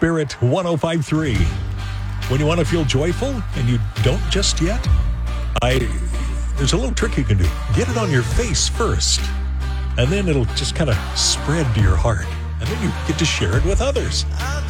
Spirit 105.3. When you want to feel joyful and you don't just yet, there's a little trick you can do. Get it on your face first, and then it'll just kind of spread to your heart, and then you get to share it with others.